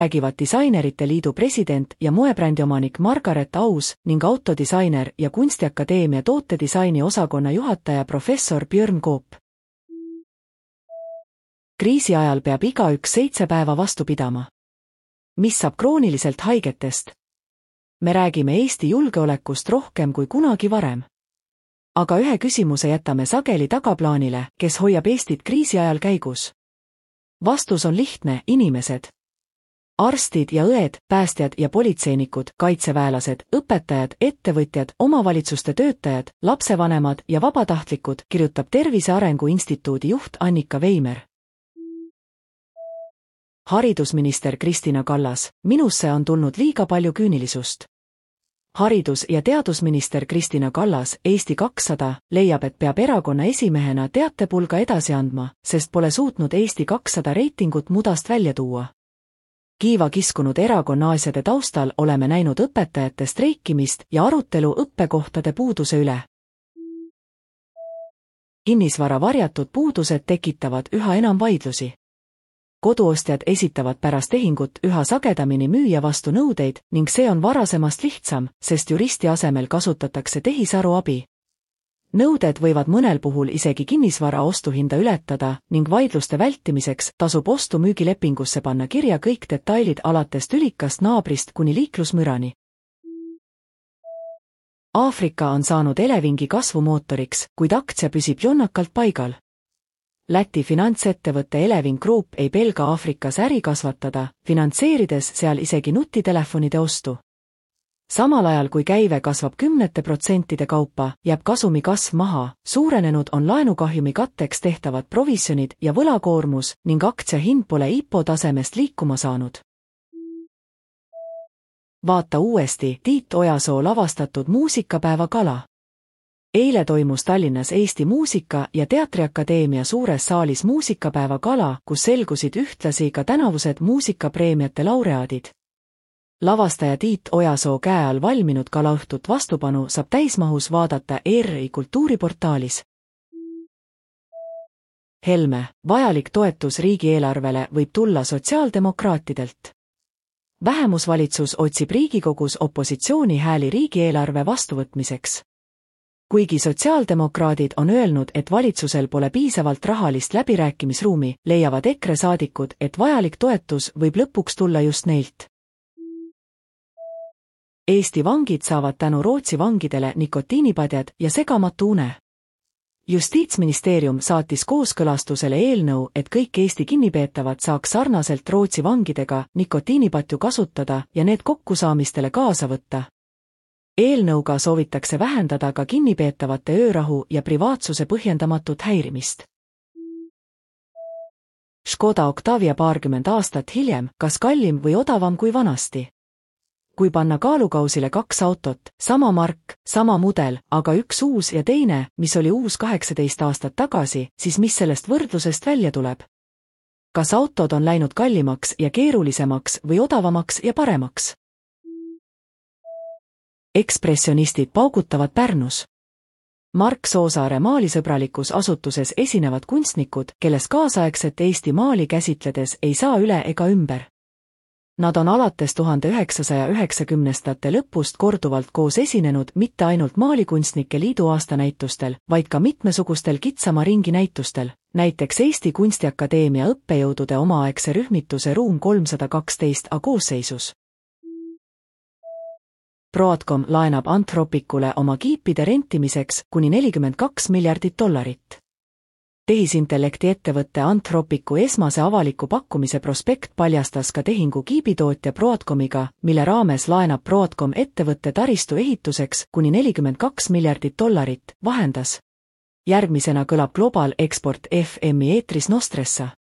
räägivad Disainerite Liidu president ja moebrändi omanik Margaret Aus ning autodisainer ja Kunstiakadeemia tootedisaini osakonna juhataja professor Björn Koop. Kriisi ajal peab igaüks 7 päeva vastu pidama. Mis saab krooniliselt haigetest? Me räägime Eesti julgeolekust rohkem kui kunagi varem. Aga ühe küsimuse jätame sageli tagaplaanile, kes hoiab Eestit kriisi ajal käigus. Vastus on lihtne: inimesed. Arstid ja õed, päästjad ja politseinikud, kaitseväelased, õpetajad, ettevõtjad, omavalitsuste töötajad, lapsevanemad ja vabatahtlikud, kirjutab Tervise Arengu Instituudi juht Annika Veimer. Haridusminister Kristina Kallas: minusse on tulnud liiga palju küünilisust. Haridus- ja teadusminister Kristina Kallas, Eesti 200, leiab, et peab erakonna esimehena teatepulga edasi andma, sest pole suutnud Eesti 200 reitingut mudast välja tuua. Kiiva kiskunud erakonna asjade taustal oleme näinud õpetajate streikimist ja arutelu õppekohtade puuduse üle. Kinnisvara varjatud puudused tekitavad üha enam vaidlusi. Koduostjad esitavad pärast tehingut üha sagedamini müüja vastu nõudeid ning see on varasemast lihtsam, sest juristi asemel kasutatakse tehisaru abi. Nõuded võivad mõnel puhul isegi kinnisvara ostuhinda ületada ning vaidluste vältimiseks tasub ostu-müügilepingusse panna kirja kõik detailid alates tülikast naabrist kuni liiklusmürani. Aafrika on saanud elevingi kasvumootoriks, kuid aktsia püsib jonnakalt paigal. Läti finantsettevõtte Eleving Group ei pelga Aafrikas äri kasvatada, finantseerides seal isegi nutitelefonide ostu. Samal ajal kui käive kasvab 10% kaupa, jääb kasumi kasv maha, suurenenud on laenukahjumi katteks tehtavad provisjonid ja võlakoormus ning aktsia hind pole IPO tasemest liikuma saanud. Vaata uuesti Tiit Ojasoo lavastatud muusikapäeva gala. Eile toimus Tallinnas Eesti Muusika- ja Teatriakadeemia suures saalis muusikapäeva gala, kus selgusid ühtlasi ka tänavused muusikapreemiate laureaadid. Lavastaja Tiit Ojasoo käe all valminud galaõhtut vastupanu saab täismahus vaadata ERR-i kultuuriportaalis. Helme: vajalik toetus riigieelarvele võib tulla sotsiaaldemokraatidelt. Vähemusvalitsus otsib Riigikogus opositsiooni hääli riigieelarve vastuvõtmiseks. Kuigi sotsiaaldemokraadid on öelnud, et valitsusel pole piisavalt rahalist läbirääkimisruumi, leiavad EKRE saadikud, et vajalik toetus võib lõpuks tulla just neilt. Eesti vangid saavad tänu Rootsi vangidele nikotiinipadjad ja segamatu une. Justiitsministeerium saatis kooskõlastusele eelnõu, et kõik Eesti kinnipeetavad saaks sarnaselt Rootsi vangidega nikotiinipatju kasutada ja need kokkusaamistele kaasa võtta. Eelnõuga soovitakse vähendada ka kinnipeetavate öörahu ja privaatsuse põhjendamatut häirimist. Škoda Octavia 20 aastat hiljem, kas kallim või odavam kui vanasti? Kui panna kaalukausile 2 autot, sama mark, sama mudel, aga üks uus ja teine, mis oli uus 18 aastat tagasi, siis mis sellest võrdlusest välja tuleb? Kas autod on läinud kallimaks ja keerulisemaks või odavamaks ja paremaks? Ekspressionistid paugutavad Pärnus. Mark Soosaare maalisõbralikus asutuses esinevad kunstnikud, kellest kaasaegset Eesti maali käsitledes ei saa üle ega ümber. Nad on alates 1990-ndate lõpust korduvalt koos esinenud mitte ainult Maalikunstnike Liidu aastanäitustel, vaid ka mitmesugustel kitsama ringi näitustel, näiteks Eesti Kunstiakadeemia õppejõudude omaaegse rühmituse Ruum 312 koosseisus. Broadcom laenab Anthropicule oma kiipide rentimiseks kuni $42 miljardit. Tehisintellekti ettevõtte Anthropicu esmase avaliku pakkumise prospekt paljastas ka tehingu kiibitootja Broadcomiga, mille raames laenab Broadcom ettevõtte taristu ehituseks kuni $42 miljardit, vahendas. Järgmisena kõlab Global Export FM-i eetris Nostressa.